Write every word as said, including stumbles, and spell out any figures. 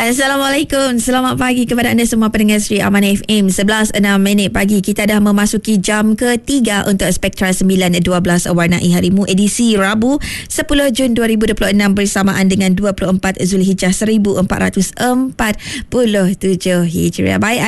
Assalamualaikum. Selamat pagi kepada anda semua pendengar Sri Amanah F M. sebelas enam minit pagi. Kita dah memasuki jam ketiga untuk Spektra sembilan dua belas Warnai Harimu edisi Rabu sepuluh Jun dua ribu dua puluh enam bersamaan dengan dua puluh empat Zulhijjah seribu empat ratus empat puluh tujuh Hijriah. Baik,